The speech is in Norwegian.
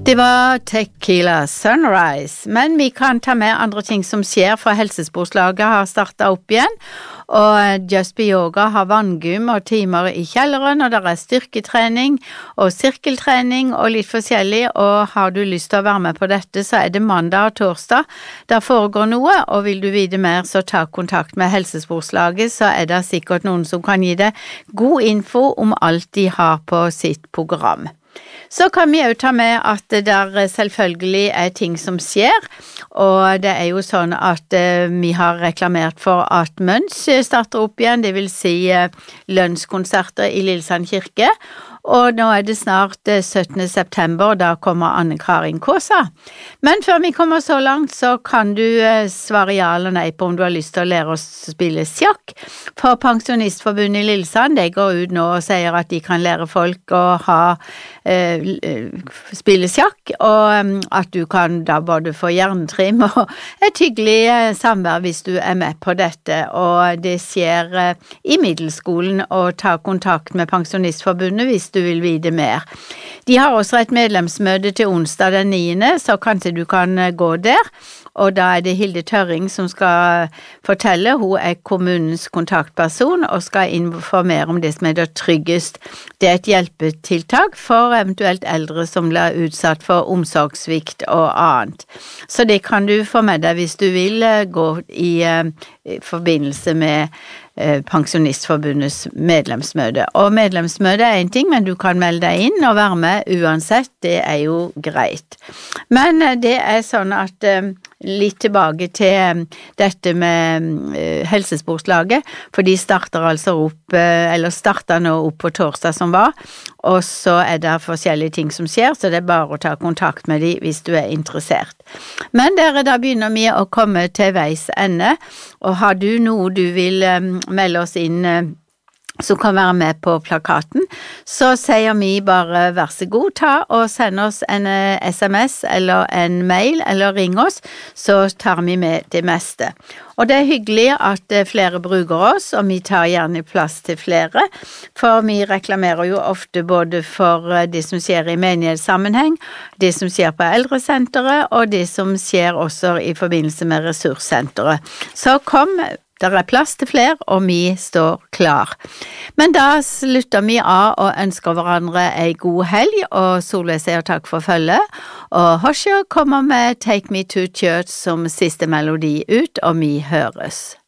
Det var Tequila Sunrise, men vi kan ta med andre ting som skjer, for Helsesportslaget har startet opp igjen, og Just Be Yoga har vanngym og timer i kjelleren, og der er styrketrening og sirkeltrening og litt forskjellig, og har du lyst til å være med på dette, så er det mandag og torsdag. Der foregår noe, og vil du vite mer, så ta kontakt med Helsesportslaget, så er det sikkert noen som kan gi deg god info om alt de har på sitt program. Så kan vi jo ta med at det der selvfølgelig er ting som skjer, og det er jo sånn at vi har reklamert for at Møns starter opp igjen, det vil si lønnskonserter i Lillesand kirke, og nå er det snart 17. september, og da kommer Anne-Karin Kåsa. Men før vi kommer så langt, så kan du svare ja eller nei på om du har lyst til å lære å spille sjakk. For Pensjonistforbundet i Lillesand, de går ut nå og sier at de kan lære folk å spille sjakk, og at du kan da både få hjernetrim og et hyggelig samvær hvis du er med på dette, og det skjer i middelskolen, og ta kontakt med Pensjonistforbundet hvis du vil vite mer. De har også et medlemsmøte til onsdag den 9., så kanskje du kan gå der, og da er det Hilde Tørring som skal fortelle. Hun er kommunens kontaktperson og skal informere om det som heter Tryggest. Det er et hjelpetiltak for eventuelt eldre som blir utsatt for omsorgssvikt og annet. Så det kan du få med deg hvis du vil gå i forbindelse med Pensjonistforbundets medlemsmøte. Og medlemsmøte er en ting, men du kan melde deg inn og være med uansett, det er jo greit. Men det er sånn at litt tilbake til dette med Helsesportslaget, for de starter altså opp, eller starter nå opp på torsdag som var, og så er det forskjellige ting som skjer, så det er bare å ta kontakt med de hvis du er interessert. Men da begynner vi å komme til veis ende, og har du noe du vil melde oss inn som kan være med på plakaten, så sier vi bare vær så god, ta og send oss en SMS eller en mail, eller ring oss, så tar vi med det meste. Og det er hyggelig at flere bruker oss, og vi tar gjerne plass til flere, for vi reklamerer jo ofte både for det som skjer i menighetssammenheng, det som skjer på eldresenteret, og det som skjer også i forbindelse med ressurssenteret. Så kom, der er plass til flere, og vi står klar. Men da slutter vi av og ønsker hverandre en god helg, og Solveig sier takk for følget, og Horsja kommer med Take Me to Church som siste melodi ut, og vi høres.